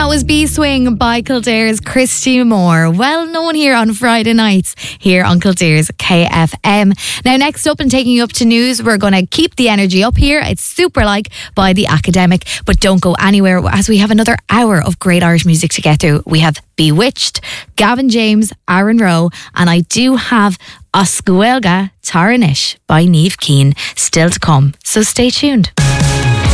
That was Bee Swing by Kildare's Christy Moore, well known here on Friday nights here on Kildare's KFM. Now next up and taking you up to news, we're going to keep the energy up here. It's Super Like by The Academic, but don't go anywhere as we have another hour of great Irish music to get through. We have Bewitched, Gavin James, Aaron Rowe, and I do have Oscuelga Taranish by Niamh Keane still to come, so stay tuned.